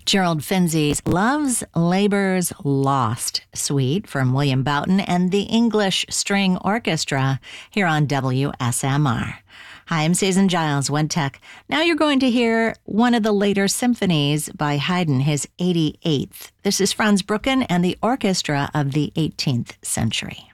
Gerald Finzi's Love's Labour's Lost Suite from William Boughton and the English String Orchestra here on WSMR. Hi, I'm Susan Giles, OneTech. Now you're going to hear one of the later symphonies by Haydn, his 88th. This is Franz Brücken and the Orchestra of the 18th Century.